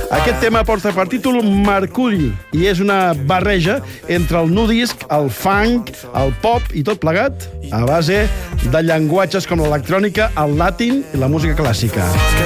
Aquest tema porta per títol Mercuri i és una barreja entre el nu disc, el funk, el pop i tot plegat a base de llenguatges com l'electrònica, el latin i la música clàssica.